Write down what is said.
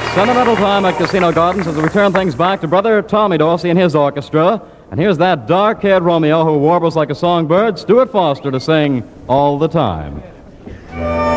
Sentimental time at Casino Gardens as we turn things back to Brother Tommy Dorsey and his orchestra. And here's that dark-haired Romeo who warbles like a songbird, Stuart Foster, to sing All the Time.